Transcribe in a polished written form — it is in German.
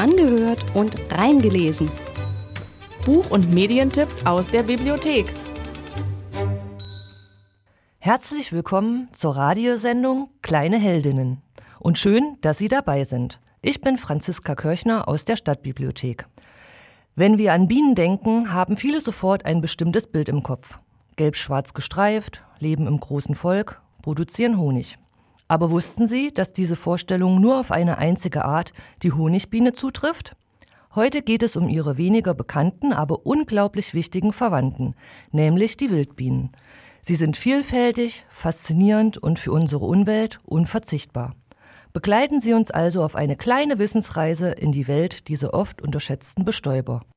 angehört und reingelesen. Buch- und Medientipps aus der Bibliothek. Herzlich willkommen zur Radiosendung Kleine Heldinnen und schön, dass Sie dabei sind. Ich bin Franziska Kirchner aus der Stadtbibliothek. Wenn wir an Bienen denken, haben viele sofort ein bestimmtes Bild im Kopf. Gelb-schwarz gestreift, leben im großen Volk, produzieren Honig. Aber wussten Sie, dass diese Vorstellung nur auf eine einzige Art, die Honigbiene, zutrifft? Heute geht es um ihre weniger bekannten, aber unglaublich wichtigen Verwandten, nämlich die Wildbienen. Sie sind vielfältig, faszinierend und für unsere Umwelt unverzichtbar. Begleiten Sie uns also auf eine kleine Wissensreise in die Welt dieser oft unterschätzten Bestäuber.